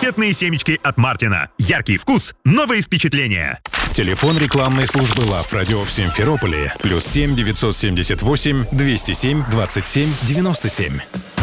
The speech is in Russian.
конфетные семечки от Мартина. Яркий вкус, новые впечатления. Телефон рекламной службы Love Radio в Симферополе +7 978 207 27 97.